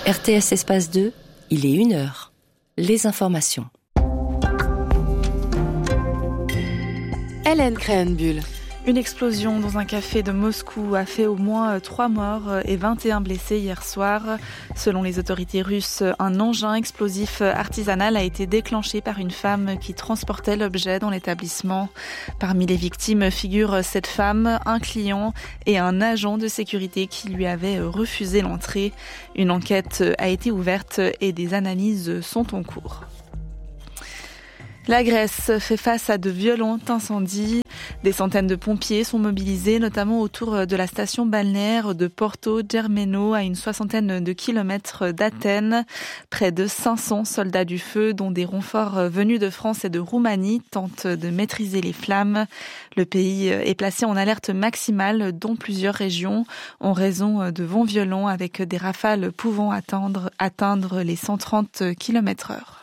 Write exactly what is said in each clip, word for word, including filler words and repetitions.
R T S Espace deux, il est une heure. Les informations. Hélène Créhenbuhl. Une explosion dans un café de Moscou a fait au moins trois morts et vingt et un blessés hier soir. Selon les autorités russes, un engin explosif artisanal a été déclenché par une femme qui transportait l'objet dans l'établissement. Parmi les victimes figurent cette femme, un client et un agent de sécurité qui lui avait refusé l'entrée. Une enquête a été ouverte et des analyses sont en cours. La Grèce fait face à de violents incendies. Des centaines de pompiers sont mobilisés, notamment autour de la station balnéaire de Porto Germeno, à une soixantaine de kilomètres d'Athènes. Près de cinq cents soldats du feu, dont des renforts venus de France et de Roumanie, tentent de maîtriser les flammes. Le pays est placé en alerte maximale, dont plusieurs régions, en raison de vents violents avec des rafales pouvant atteindre, atteindre les cent trente kilomètres heure.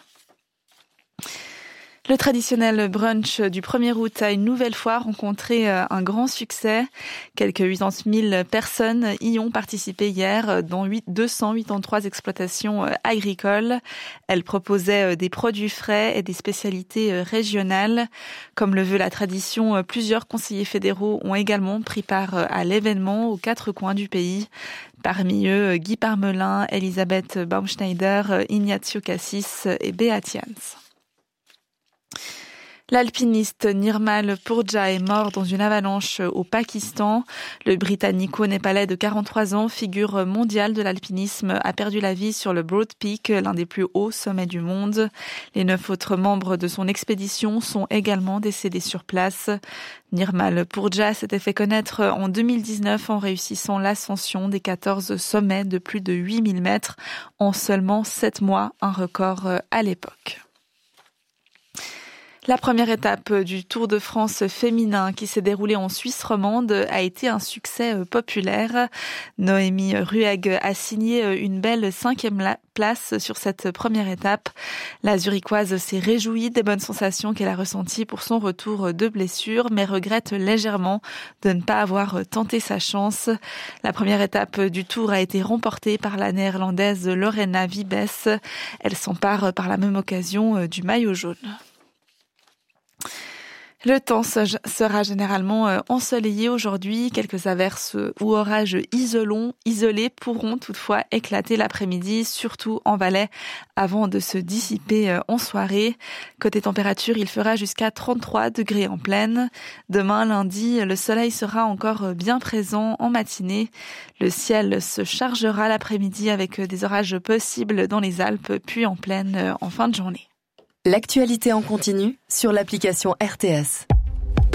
Le traditionnel brunch du premier août a une nouvelle fois rencontré un grand succès. Quelques quatre-vingt mille personnes y ont participé hier dans deux cent quatre-vingt-treize exploitations agricoles. Elles proposaient des produits frais et des spécialités régionales. Comme le veut la tradition, plusieurs conseillers fédéraux ont également pris part à l'événement aux quatre coins du pays. Parmi eux, Guy Parmelin, Elisabeth Baumschneider, Ignacio Cassis et Beat Jans. L'alpiniste Nirmal Purja est mort dans une avalanche au Pakistan. Le britannico-népalais de quarante-trois ans, figure mondiale de l'alpinisme, a perdu la vie sur le Broad Peak, l'un des plus hauts sommets du monde. Les neuf autres membres de son expédition sont également décédés sur place. Nirmal Purja s'était fait connaître en deux mille dix-neuf en réussissant l'ascension des quatorze sommets de plus de huit mille mètres en seulement sept mois, un record à l'époque. La première étape du Tour de France féminin qui s'est déroulée en Suisse romande a été un succès populaire. Noémie Ruegg a signé une belle cinquième place sur cette première étape. La Zurichoise s'est réjouie des bonnes sensations qu'elle a ressenties pour son retour de blessure, mais regrette légèrement de ne pas avoir tenté sa chance. La première étape du Tour a été remportée par la néerlandaise Lorena Wiebes. Elle s'empare par la même occasion du maillot jaune. Le temps sera généralement ensoleillé aujourd'hui. Quelques averses ou orages isolons, isolés pourront toutefois éclater l'après-midi, surtout en Valais, avant de se dissiper en soirée. Côté température, il fera jusqu'à trente-trois degrés en plaine. Demain, lundi, le soleil sera encore bien présent en matinée. Le ciel se chargera l'après-midi avec des orages possibles dans les Alpes, puis en plaine en fin de journée. L'actualité en continu sur l'application R T S.